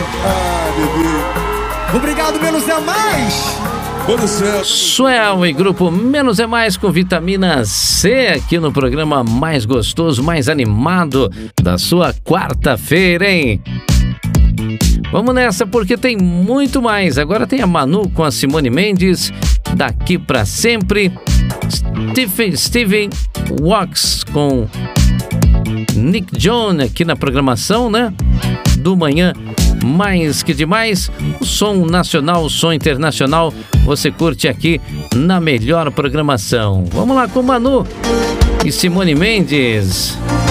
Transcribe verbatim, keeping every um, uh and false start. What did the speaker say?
Ah, bebê. Obrigado, Menos é Mais. Swell e grupo Menos é Mais com vitamina C aqui no programa mais gostoso, mais animado da sua quarta-feira, hein? Vamos nessa porque tem muito mais. Agora tem a Manu com a Simone Mendes, Daqui Pra Sempre. Stephen, Steven Wax com Nick Jones aqui na programação, né? Do Manhã Mais Que Demais. O som nacional, o som internacional, você curte aqui na melhor programação. Vamos lá com Manu e Simone Mendes.